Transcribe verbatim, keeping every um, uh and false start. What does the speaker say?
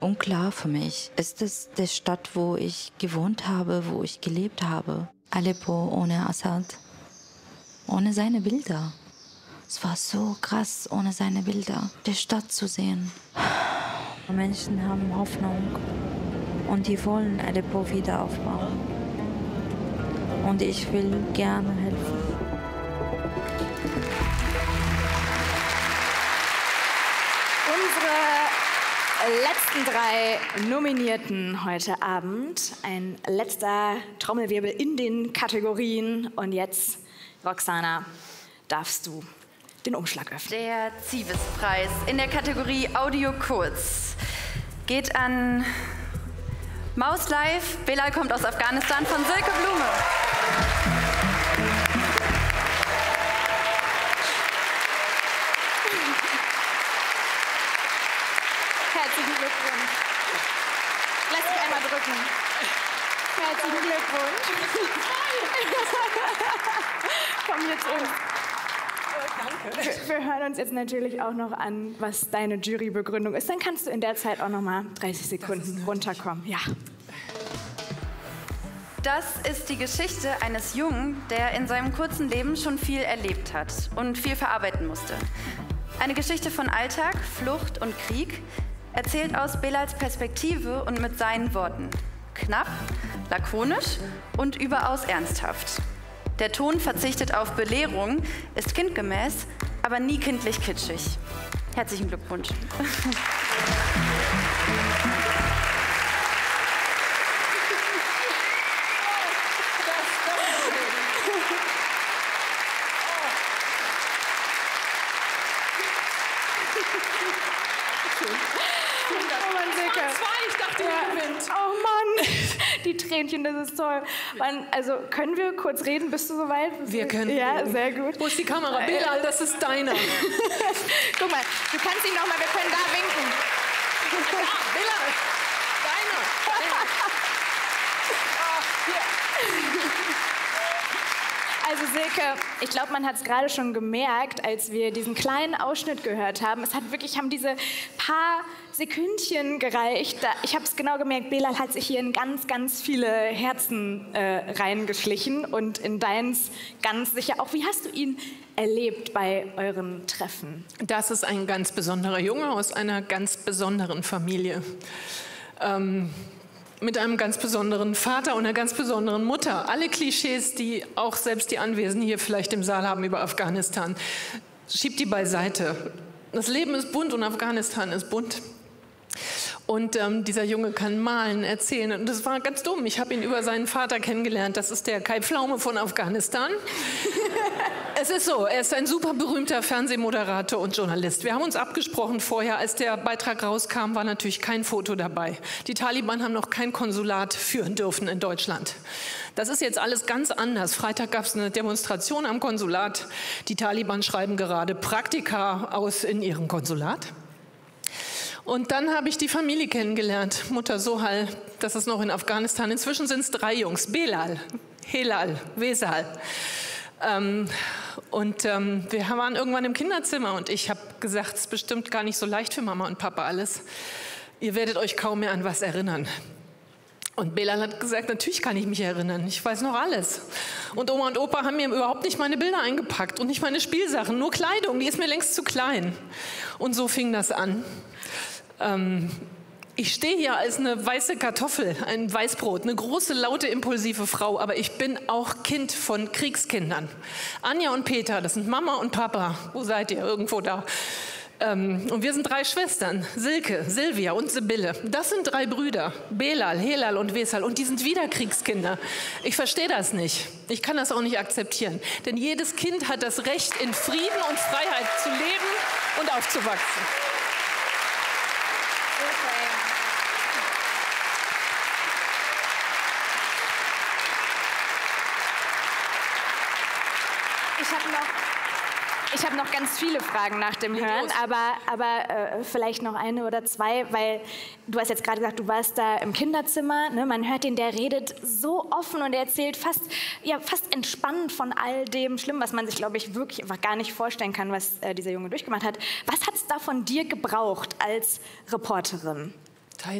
Unklar für mich. Ist es die Stadt, wo ich gewohnt habe, wo ich gelebt habe? Aleppo ohne Assad, ohne seine Bilder. Es war so krass, ohne seine Bilder, die Stadt zu sehen. Menschen haben Hoffnung und die wollen Aleppo wieder aufbauen. Und ich will gerne helfen. Letzten drei Nominierten heute Abend. Ein letzter Trommelwirbel in den Kategorien. Und jetzt, Roxana, darfst du den Umschlag öffnen. Der Zivis-Preis in der Kategorie Audio Kurz geht an Maus Live. Belal kommt aus Afghanistan von Silke Blume. Herzlichen Glückwunsch. Lass dich einmal drücken. Herzlichen Glückwunsch. Komm hier zu uns. Danke. Wir hören uns jetzt natürlich auch noch an, was deine Jurybegründung ist. Dann kannst du in der Zeit auch noch mal dreißig Sekunden runterkommen. Ja. Das ist die Geschichte eines Jungen, der in seinem kurzen Leben schon viel erlebt hat und viel verarbeiten musste. Eine Geschichte von Alltag, Flucht und Krieg, erzählt aus Belals Perspektive und mit seinen Worten. Knapp, lakonisch und überaus ernsthaft. Der Ton verzichtet auf Belehrung, ist kindgemäß, aber nie kindlich kitschig. Herzlichen Glückwunsch. Oh Mann, die Tränchen, das ist toll. Man, also können wir kurz reden? Bist du soweit? Wir können Ja, reden. sehr gut. Wo ist die Kamera? Belal, das ist deiner. Guck mal, du kannst ihn noch mal, wir können da winken. Ja, Belal, deiner. Also Silke, ich glaube, man hat es gerade schon gemerkt, als wir diesen kleinen Ausschnitt gehört haben. Es hat wirklich, haben diese paar Sekündchen gereicht. Da, ich habe es genau gemerkt, Belal hat sich hier in ganz, ganz viele Herzen äh, reingeschlichen und in deins ganz sicher auch. Wie hast du ihn erlebt bei euren Treffen? Das ist ein ganz besonderer Junge aus einer ganz besonderen Familie. Ähm, mit einem ganz besonderen Vater und einer ganz besonderen Mutter. Alle Klischees, die auch selbst die Anwesenden hier vielleicht im Saal haben über Afghanistan, schiebt die beiseite. Das Leben ist bunt und Afghanistan ist bunt. Und ähm, dieser Junge kann malen, erzählen. Und das war ganz dumm. Ich habe ihn über seinen Vater kennengelernt. Das ist der Kai Pflaume von Afghanistan. Es ist so, er ist ein super berühmter Fernsehmoderator und Journalist. Wir haben uns abgesprochen vorher, als der Beitrag rauskam, war natürlich kein Foto dabei. Die Taliban haben noch kein Konsulat führen dürfen in Deutschland. Das ist jetzt alles ganz anders. Freitag gab es eine Demonstration am Konsulat. Die Taliban schreiben gerade Praktika aus in ihrem Konsulat. Und dann habe ich die Familie kennengelernt. Mutter Sohal, das ist noch in Afghanistan. Inzwischen sind es drei Jungs. Belal, Helal, Wesal. Ähm, und ähm, wir waren irgendwann im Kinderzimmer und ich habe gesagt, es ist bestimmt gar nicht so leicht für Mama und Papa alles. Ihr werdet euch kaum mehr an was erinnern. Und Belal hat gesagt, natürlich kann ich mich erinnern, ich weiß noch alles. Und Oma und Opa haben mir überhaupt nicht meine Bilder eingepackt und nicht meine Spielsachen, nur Kleidung, die ist mir längst zu klein. Und so fing das an. Ähm, ich stehe hier als eine weiße Kartoffel, ein Weißbrot, eine große, laute, impulsive Frau, aber ich bin auch Kind von Kriegskindern. Anja und Peter, das sind Mama und Papa. Wo seid ihr? Irgendwo da. Ähm, und wir sind drei Schwestern, Silke, Silvia und Sibylle. Das sind drei Brüder, Belal, Helal und Wesal, und die sind wieder Kriegskinder. Ich verstehe das nicht. Ich kann das auch nicht akzeptieren. Denn jedes Kind hat das Recht, in Frieden und Freiheit zu leben und aufzuwachsen. Ich habe noch, ich hab noch ganz viele Fragen nach dem Hören, aber, aber äh, vielleicht noch eine oder zwei, weil du hast jetzt gerade gesagt, du warst da im Kinderzimmer, ne? Man hört ihn, der redet so offen und er erzählt fast, ja, fast entspannend von all dem Schlimmen, was man sich, glaube ich, wirklich einfach gar nicht vorstellen kann, was äh, dieser Junge durchgemacht hat. Was hat es da von dir gebraucht als Reporterin?